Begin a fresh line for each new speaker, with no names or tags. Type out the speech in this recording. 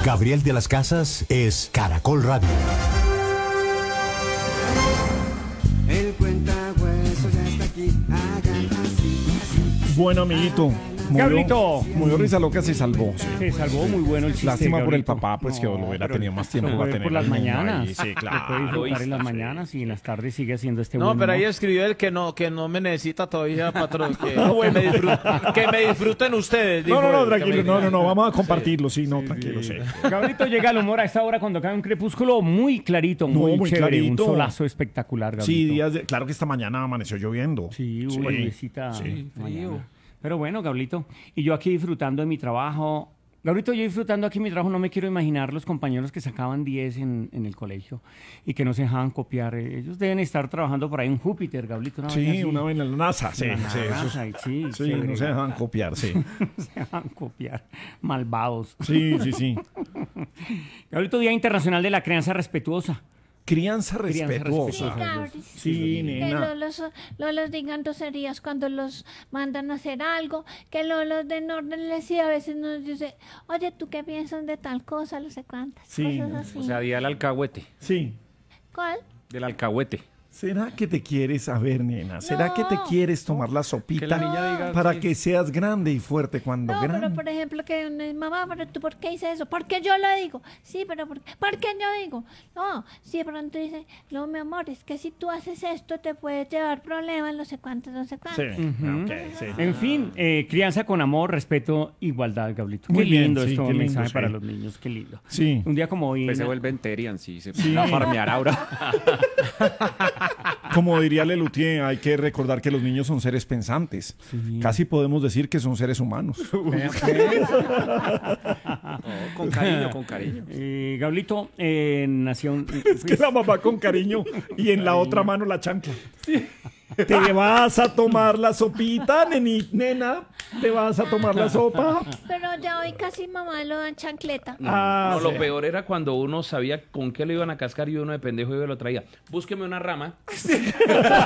Gabriel de las Casas es Caracol Radio.
El cuentahueso ya está aquí, hagan así, así.
Bueno, amiguito.
Gabrito.
Murió risa loca, se salvó. Sí.
Se salvó muy bueno el chiste.
Lástima por el
Gabrito.
papá, pues que lo hubiera
pero
tenido más tiempo
lo
para
puede
tener
por las
al niño
mañanas.
ahí. Sí,
Lo puede
claro.
disfrutar en las mañanas y en las tardes sigue haciendo este
No,
buen
pero ahí
humor.
escribió el que no me necesita todavía, patrón. Que me disfruten ustedes.
No,
dijo él, que
tranquilo.
me-
No, vamos a compartirlo. Sí, tranquilo, sí.
Gabrito llega al humor a esta hora cuando cae un crepúsculo muy clarito, muy,
muy
chévere,
clarito.
un solazo espectacular, Gabrito.
Sí, claro que esta mañana amaneció lloviendo.
Sí,
Sí.
hubo lluviecita
Sí.
mañana. Pero bueno, Gabrito, y yo aquí disfrutando de mi trabajo. Gabrito, yo disfrutando aquí de mi trabajo, no me quiero imaginar los compañeros que sacaban 10 en el colegio y que no se dejaban copiar. Ellos deben estar trabajando por ahí en Júpiter, Gabrito. Una vaina
Sí,
así.
una vez en la NASA. Sí,
En la
sí,
NASA,
eso
sí,
sí,
chévere.
no se dejan copiar, sí.
No se dejan copiar. Malvados.
Sí.
Gabrito, Día Internacional de la Crianza Respetuosa.
Crianza
Crianza
respetuosa.
respetuosa.
Sí,
Que
nena.
no los digan groserías cuando los mandan a hacer algo, que los den órdenes y a veces nos dice, oye, ¿tú qué piensas de tal cosa? No sé cuántas
Sí,
cosas así.
O sea, día del alcahuete.
Sí.
¿Cuál?
Del alcahuete.
¿Será que te quieres saber, nena? ¿Será que te
No.
quieres tomar la sopita
Que la niña diga,
para
sí.
que seas grande y fuerte cuando
No,
grande?
pero por ejemplo que mamá, pero tú ¿por qué dices eso? Porque yo lo digo. Sí, pero ¿por qué yo digo? No, si de pronto dice, no, mi amor, es que si tú haces esto te puedes llevar problemas, no sé cuántos.
Sí,
Ujú.
ok, sí.
En fin, crianza con amor, respeto, igualdad, Gablito.
Muy
Qué
bien,
lindo
sí,
esto,
qué
un
lindo,
mensaje
sí.
para los niños, qué lindo.
Sí.
Un día como hoy.
Pues se
na-
vuelven Terian, sí. Se van a farmear ahora.
Como diría Lelutier, hay que recordar que los niños son seres pensantes. Casi podemos decir que son seres humanos.
Vea, pues. Con cariño, con cariño.
Gablito nació un...
Es que la mamá con cariño y en la otra mano la chancla. Te vas a tomar la sopita, nena. Te vas a tomar la sopa.
Pero ya hoy casi mamá lo dan chancleta.
Ah,
No,
sí.
lo peor era cuando uno sabía con qué lo iban a cascar y uno de pendejo iba y lo traía. Búsqueme una rama.